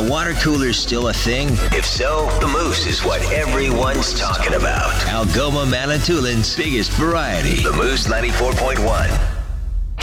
water coolers still a thing? If so, the Moose is what everyone's talking about. Algoma Manitoulин's biggest variety. The Moose 94.1.